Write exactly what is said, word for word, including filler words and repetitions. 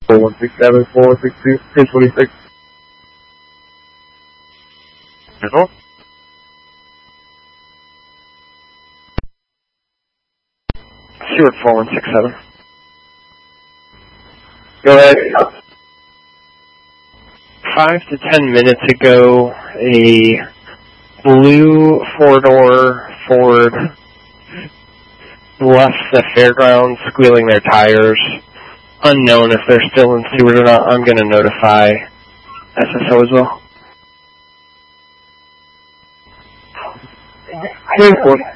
four one six seven, four one six two, ten twenty-six. Hello? Stewart four one six seven. Go ahead. Five to ten minutes ago, a blue four-door Ford left the fairgrounds squealing their tires. Unknown if they're still in Stewart or not. I'm going to notify S S O as well. ten four.